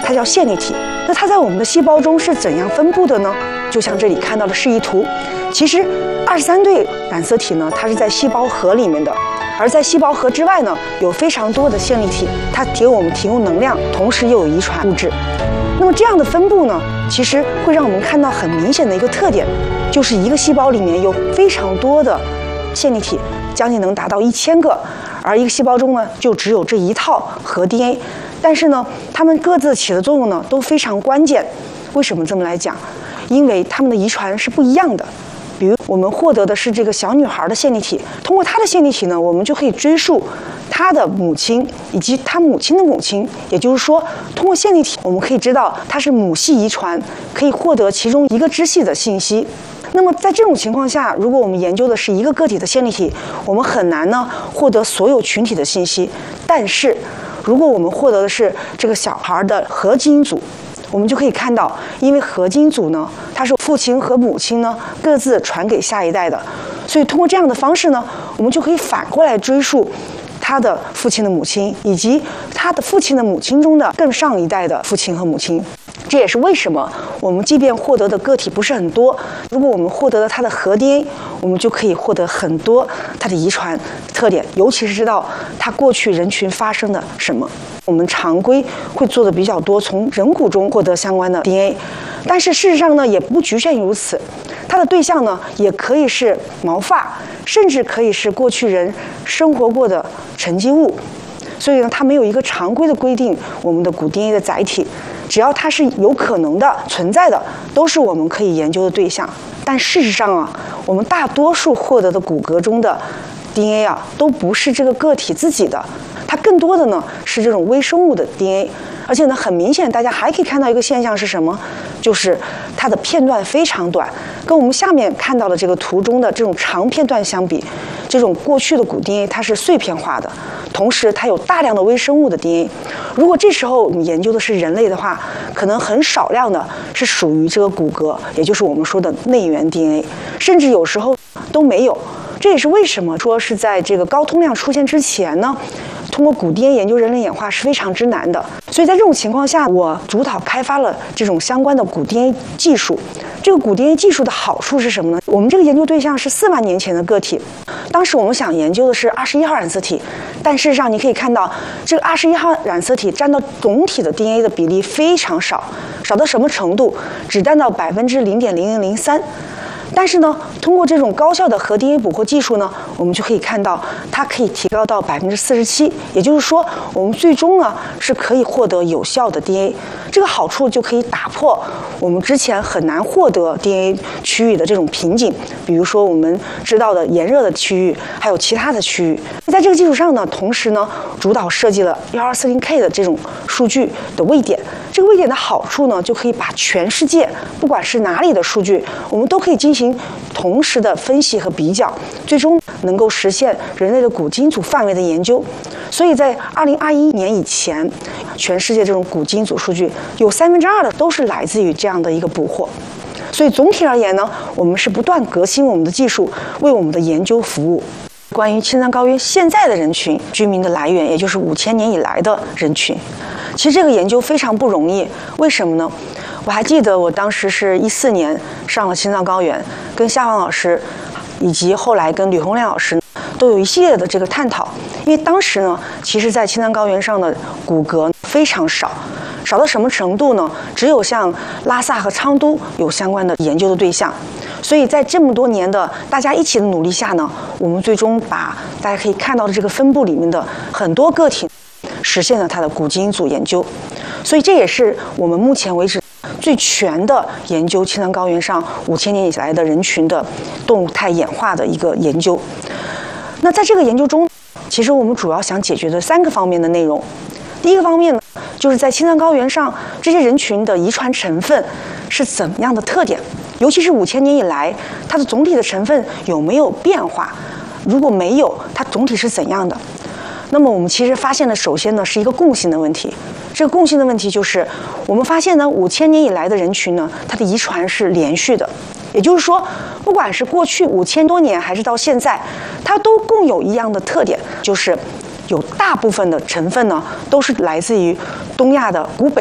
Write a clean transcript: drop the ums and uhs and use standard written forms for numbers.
它叫线粒体。那它在我们的细胞中是怎样分布的呢？就像这里看到的示意图，其实23对染色体呢，它是在细胞核里面的，而在细胞核之外呢，有非常多的线粒体，它给我们提供能量，同时又有遗传物质。那么这样的分布呢，其实会让我们看到很明显的一个特点，就是一个细胞里面有非常多的线粒体，将近能达到1000个，而一个细胞中呢，就只有这一套核 DNA。但是呢，它们各自起的作用呢都非常关键。为什么这么来讲？因为它们的遗传是不一样的。比如我们获得的是这个小女孩的线粒体，通过她的线粒体呢，我们就可以追溯她的母亲以及她母亲的母亲。也就是说，通过线粒体，我们可以知道它是母系遗传，可以获得其中一个支系的信息。那么在这种情况下，如果我们研究的是一个个体的线粒体，我们很难呢获得所有群体的信息。但是如果我们获得的是这个小孩的核基因组，我们就可以看到，因为核基因组呢，它是父亲和母亲呢各自传给下一代的，所以通过这样的方式呢，我们就可以反过来追溯他的父亲的母亲，以及他的父亲的母亲中的更上一代的父亲和母亲。这也是为什么我们即便获得的个体不是很多，如果我们获得了它的核 DNA， 我们就可以获得很多它的遗传特点，尤其是知道它过去人群发生的什么。我们常规会做的比较多，从人骨中获得相关的 DNA， 但是事实上呢，也不局限于如此。它的对象呢，也可以是毛发，甚至可以是过去人生活过的沉积物。所以呢，它没有一个常规的规定，我们的骨 DNA 的载体，只要它是有可能的存在的，都是我们可以研究的对象。但事实上啊，我们大多数获得的骨骼中的 DNA 啊，都不是这个个体自己的，它更多的呢是这种微生物的 DNA。而且呢，很明显，大家还可以看到一个现象是什么？就是它的片段非常短，跟我们下面看到的这个图中的这种长片段相比，这种过去的骨 DNA 它是碎片化的，同时它有大量的微生物的 DNA。如果这时候你研究的是人类的话，可能很少量的是属于这个骨骼，也就是我们说的内源 DNA， 甚至有时候都没有。这也是为什么说是在这个高通量出现之前呢，通过骨 DNA 研究人类演化是非常之难的。所以在这种情况下，我主导开发了这种相关的骨 DNA 技术。这个骨 DNA 技术的好处是什么呢？我们这个研究对象是4万年前的个体，当时我们想研究的是21号染色体，但事实上你可以看到，这个21号染色体占到总体的 DNA 的比例非常少，少到什么程度？只占到0.0003%。但是呢，通过这种高效的核 DNA 捕获技术呢，我们就可以看到它可以提高到47%，也就是说，我们最终呢是可以获得有效的 DNA。这个好处就可以打破我们之前很难获得 DNA 区域的这种瓶颈，比如说我们知道的炎热的区域，还有其他的区域。在这个基础上呢，同时呢，主导设计了1240K 的这种数据的位点。这个位点的好处呢，就可以把全世界不管是哪里的数据，我们都可以进行同时的分析和比较，最终能够实现人类的骨基因组范围的研究。所以在2021年以前，全世界这种骨基因组数据有2/3的都是来自于这样的一个捕获。所以总体而言呢，我们是不断革新我们的技术，为我们的研究服务。关于青藏高原现在的人群居民的来源，也就是5000年以来的人群，其实这个研究非常不容易。为什么呢？我还记得我当时是14年上了青藏高原，跟夏芳老师以及后来跟吕洪亮老师都有一系列的这个探讨。因为当时呢，其实在青藏高原上的骨骼非常少，少到什么程度呢？只有像拉萨和昌都有相关的研究的对象。所以在这么多年的大家一起的努力下呢，我们最终把大家可以看到的这个分布里面的很多个体实现了它的骨基因组研究。所以这也是我们目前为止最全的研究青藏高原上5000年以来的人群的动态演化的一个研究。那在这个研究中，其实我们主要想解决的3个方面的内容。第一个方面呢，就是在青藏高原上这些人群的遗传成分是怎么样的特点，尤其是5000年以来它的总体的成分有没有变化，如果没有，它总体是怎样的。那么我们其实发现的首先呢是一个共性的问题。这个共性的问题就是我们发现呢5000年以来的人群呢，它的遗传是连续的。也就是说，不管是过去5000多年还是到现在，它都共有一样的特点，就是有大部分的成分呢都是来自于东亚的古北